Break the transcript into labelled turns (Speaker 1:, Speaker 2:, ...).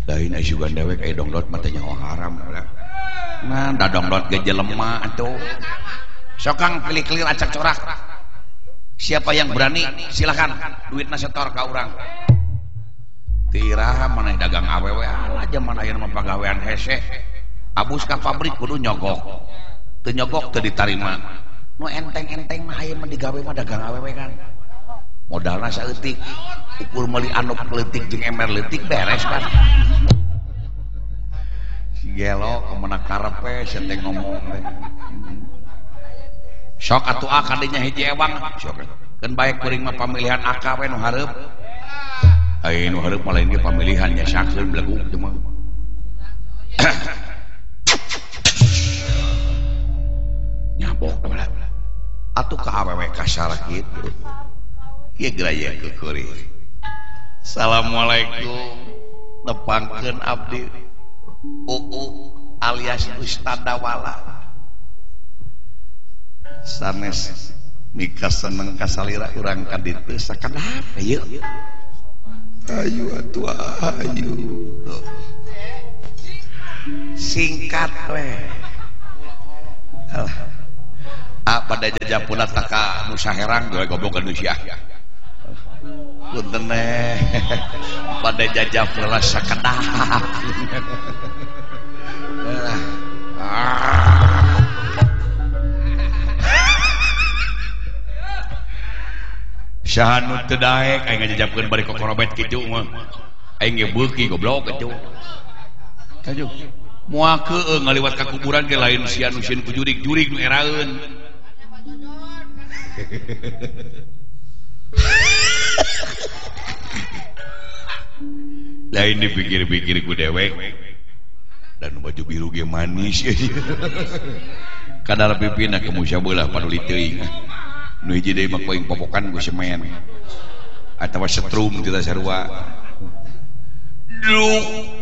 Speaker 1: lain juga dewek dongdot matanya haram nah da dongdot ge jelema atuh sokang pilih-pilih acak corak siapa yang berani silakan duitna setor ka urang tiraha maneh dagang awewe aja mana aya mah pagawean hese abus ka pabrik kudu nyogok teu nyogok teu ditarima nu enteng-enteng mah aya mah digawe mah dagang awewe kan modalna saeutik ukur meuli anu leutik jeung emer leutik beres kan si gelo kemenak karepe senteng ngomong teh sok atuh kadinya hiji ewang sok kan baik kuring mah pamilihan akawe nu hareup ai nu hareup mah lain ge pamilihan nya sakeun belagu teh mah nyabok atuh ka awewe kasar kitu ieu geraya kekuri assalamualaikum nepangkeun abdi alias Ustadawala sanes nikah seneng kasalira urang ka ditu sakadapa ieu ayu atuh ayu singkat we pada jajapuna taka nusaherang gue goblok ka nusia punten pada jajapuna sakadap sahanu teu daek aing ngajajapkeun bari kokorobet kitu mah aing ge beuki goblok kitu kaju moal keueung ngaliwat ka kuburan ge lain sia nu sieun ku jurig-jurig nu eraeun lain dipikir-pikir ku dewek dan baju biru ge manis kadar pipina ke musyabelah paduli teuing nu hiji deui mah koing popokan ku semen atawa setrum kita sarua